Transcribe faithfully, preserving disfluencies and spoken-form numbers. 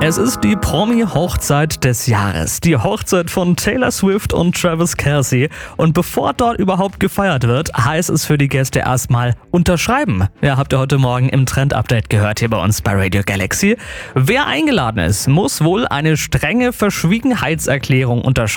Es ist die Promi-Hochzeit des Jahres. Die Hochzeit von Taylor Swift und Travis Kelce. Und bevor dort überhaupt gefeiert wird, heißt es für die Gäste erstmal unterschreiben. Ja, habt ihr heute Morgen im Trend-Update gehört hier bei uns bei Radio Galaxy. Wer eingeladen ist, muss wohl eine strenge Verschwiegenheitserklärung unterschreiben.